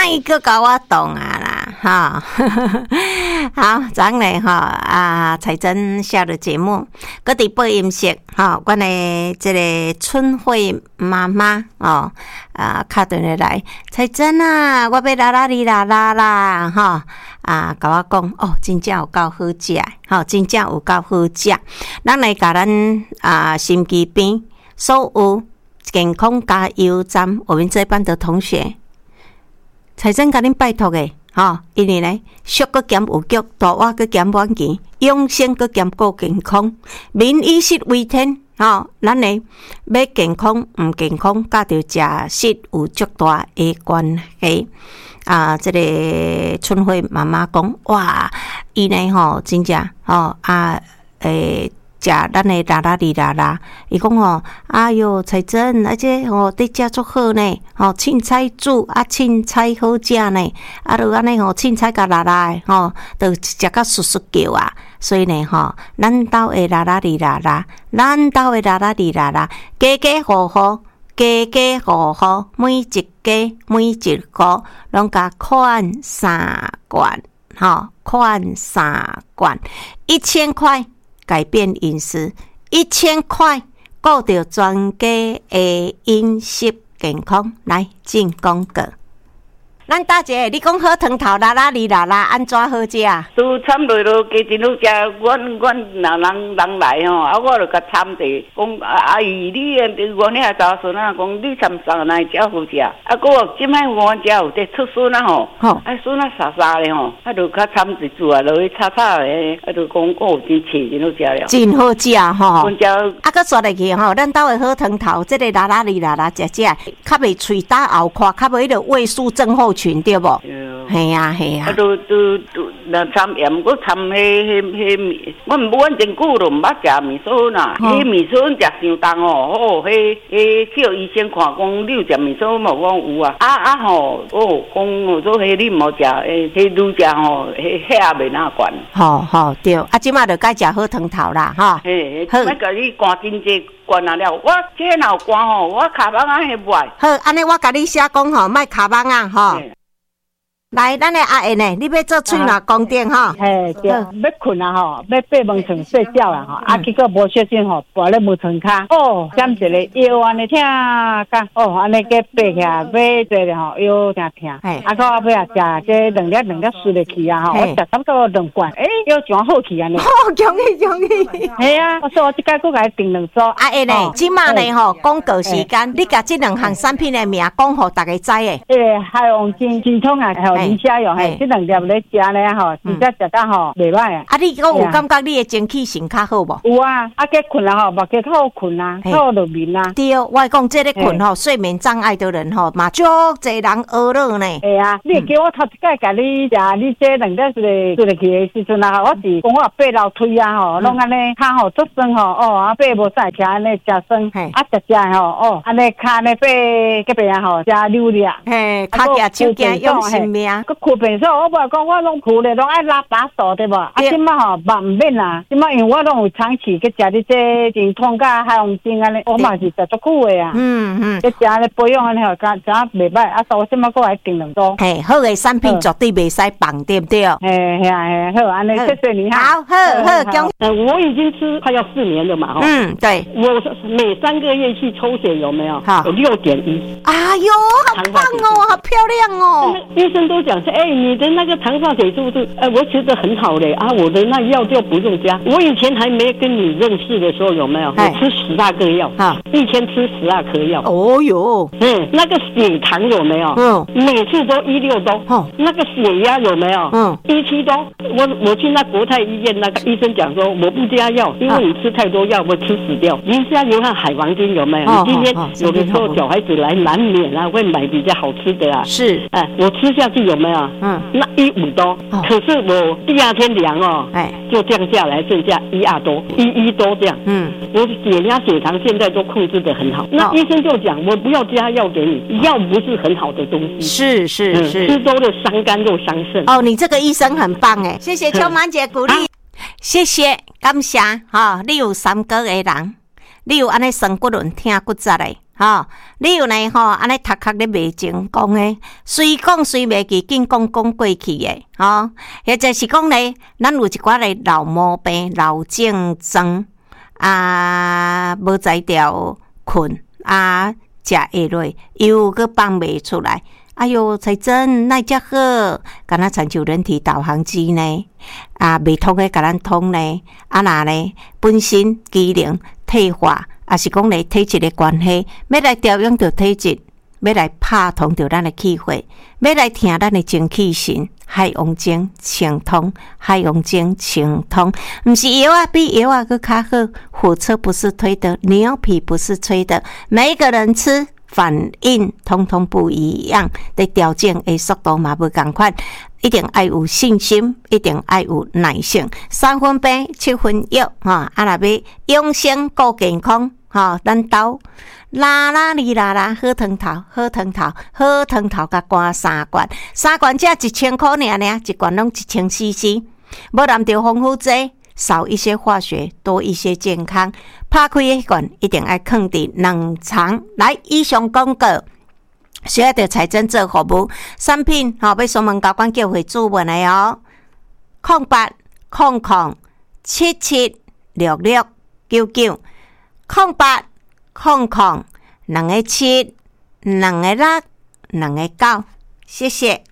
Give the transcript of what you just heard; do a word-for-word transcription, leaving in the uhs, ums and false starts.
哪个搞我懂啊啦哈？好，咱来哈啊，彩珍下的节目，各地播音室哈，阮的这个春惠妈妈哦啊，打电话来，彩珍啊，我要啦啦哩啦啦啦哈啊，甲我讲哦，真正有够好食，吼，真正有够好食，咱来甲咱啊心机边所有健康加油站，我们这班的同学。彩珍甲恁拜托诶，吼，因为呢，俗个减有脚，大话个减晚期，养生个减顾健康，民以食为天，吼，咱呢要健康毋健康，甲着食食有足大诶关系。啊，这个春惠妈妈讲，哇，伊呢吼，真正吼啊，诶。食咱的啦啦哩啦啦，伊讲吼，哎哟，彩珍，而且吼，你食足好呢，吼，凊彩煮啊，凊彩好食呢，啊，就安尼吼，凊彩甲啦啦的吼，就食甲簌簌叫啊，所以呢吼，咱兜的啦啦哩啦啦，咱兜的啦啦哩啦啦，家家户户，家家户户，每一家每一户，拢甲款三罐，吼，款三罐，一千块。改变饮食，一千块顾到全家的饮食健康。来进广告。咱大姐，你讲好汤头啦啦哩啦啦，安怎好食？ 都参落落家真好食，阮阮若人人来吼，啊，我就甲参者讲阿姨，你我遐查孙啊，讲你参啥来遮好食？啊，我即摆我遮有得出孙啊吼，啊孙啊傻傻咧吼，啊就甲参一煮啊，落去炒炒咧，啊就讲我有真切真好食了， 真好食吼。 阮遮啊，搁刷落去吼，咱兜的好汤头，即个啦啦哩啦啦食食，较袂喙打后垮，较袂迄个胃酸症候群。对不？系啊系啊。啊，都都都，那参盐，我参迄迄迄米，我唔，阮真久都唔捌食米粉啦。迄米粉食伤重哦，哦，迄迄叫医生看讲，你有食米粉无？我讲有啊。啊啊吼，哦，讲我说迄你唔好食，诶，迄愈食吼，迄血也袂哪管。 好好对，啊，即马就该食好汤头啦，哈。 嘿，好，那个你赶真济。关啊了，我这若有关吼，我卡邦啊迄卖。 好，安尼我甲你写讲吼，卖卡邦啊，吼。来，咱的阿燕呢？你要做喙若宫殿吼？ 嘿，对，要困啊吼，要爬门床睡觉啦吼，啊，结果无小心吼，跋咧门床骹，哦，点一个腰安尼疼甲，哦，安尼个爬起来，尾坐咧吼，腰真疼。啊，到后尾啊，食这两粒两粒输入去啊吼，我食差不多两罐，诶，腰真好去安尼。 哦，恭喜恭喜！ 系啊，我说我即摆佫甲伊订两组。 阿燕呢？即马呢吼，广告时间，你甲即两项产品的名讲互大家知诶。 诶，海王精精通啊，还有林家用嘿，这两粒咧食咧吼，真正食到吼袂歹啊。 啊，你讲有感觉你的精气神较好无？ 有啊，啊，计困啊吼，目计较好困啊，较好入眠啊。 对，我讲这个困吼，睡眠障碍的人吼，嘛足侪人懊恼呢。 系啊，你叫我头一摆甲你食，你这两粒是咧做入去的时阵啊，我是讲我爬楼梯啊吼，拢安尼骹吼足酸吼，哦，啊爬无晒起安尼食酸，啊食食吼，哦，安尼骹呢爬隔壁啊吼，食溜溜。 嘿，骹夹手夹用性命。 苦病说，我无讲我拢苦咧，拢爱拉把手对无？啊，即摆吼目唔免啦，即摆因为我拢有长期去食你这健康甲海王精安尼，我嘛是食足久诶啊。嗯嗯，去食安尼保养安尼吼，敢食袂歹。啊，所以我即摆过来订两组。 嘿，好诶产品绝对袂使放，对不对？ 嘿，系啊，系好，安尼谢谢你哈。 好，好，好，恭。 呃，我已经吃快要四年了嘛，哈。 嗯，对。 我每三个月去抽血有没有？好，有六点一。 哎呦，好棒哦，好漂亮哦。 医生都讲说，哎，你的那个糖化血是不是？呃，我觉得很好嘞啊，我的那药就不用加。我以前还没跟你认识的时候有没有？我吃十大个药，啊，一天吃十二颗药。 哦哟， 嗯，那个血糖有没有？嗯，每次都一六多。哦，那个血压有没有？嗯，一七多。我我去那国泰医院，那个医生讲说，我不加药，因为你吃太多药会吃死掉。您家有那海王精有没有？你今天有的时候小孩子来难免啊，会买比较好吃的啊。是，哎，我吃下去有没有？嗯，那一五多，可是我第二天量哦，哎，就降下来，剩下一二多，一一多这样。嗯，我血压、血糖现在都控制得很好。那医生就讲，我不要加药给你，药不是很好的东西。 是是是， 吃多了伤肝又伤肾。 哦，你这个医生很棒哎，谢谢秋满姐鼓励，谢谢感谢哈，你有三个的人。 你有安尼酸骨轮疼骨折的，吼，你有呢吼安尼头壳咧袂正讲的，随讲随袂记，紧讲讲过去的，吼，或者是讲咧，咱有一寡咧老毛病、老症状啊，无才调困啊，食下落又搁放袂出来。哎哟，才真那遮好，敢若亲像人体导航机呢，啊，未通的甲咱通呢，啊那呢，本身机能退化，也是讲咧体质的关系，要来调养着体质，要来拍通着咱的气血，要来听咱的精气神，海王精清通，海王精清通，毋是药啊，比药啊搁较好，火车不是推的，牛皮不是吹的，每一个人吃。反应通通不一样，的调整的速度嘛不同款，一定要有信心，一定要有耐性。三分病，七分药，哈！啊，若要养生顾健康，哈！咱兜啦啦哩啦啦，好汤头，好汤头，好汤头，甲灌三罐，三罐只一千块尔尔，一罐拢一千 C C， 无难着丰富济。少一些化学，多一些健康。拍开迄罐一定要放伫冷藏。来，以上广告需要着财政做服务产品，吼、哦，要询问高管叫回主问的哦。空八空空七七六六九九，空八空空两个七两个六两个九，谢谢。